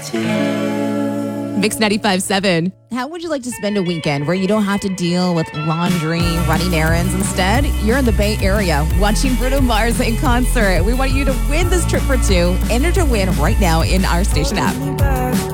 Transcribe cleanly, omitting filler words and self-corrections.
Mix 95.7. How would you like to spend a weekend where you don't have to deal with laundry, running errands? Instead, you're in the Bay Area watching Bruno Mars in concert. We want you to win this trip for two. Enter to win right now in our station app.